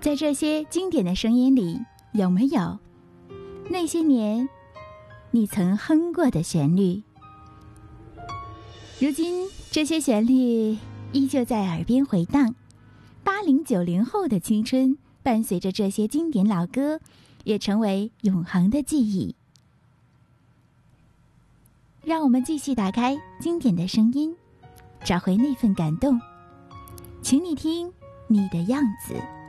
在这些经典的声音里，有没有那些年你曾哼过的旋律？如今这些旋律依旧在耳边回荡，80、90后的青春伴随着这些经典老歌，也成为永恒的记忆。让我们继续打开经典的声音，找回那份感动。请你听你的样子。